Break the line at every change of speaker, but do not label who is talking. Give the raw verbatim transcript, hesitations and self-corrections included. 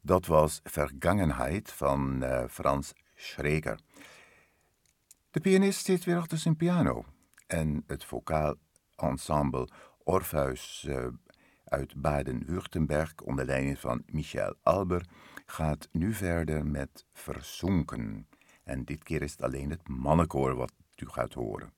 Dat was Vergangenheid van uh, Franz Schreker. De pianist zit weer achter zijn piano. En het vocaal-ensemble Orpheus uh, uit Baden-Württemberg onder leiding van Michel Alber gaat nu verder met Verzonken. En dit keer is het alleen het mannenkoor wat u gaat horen.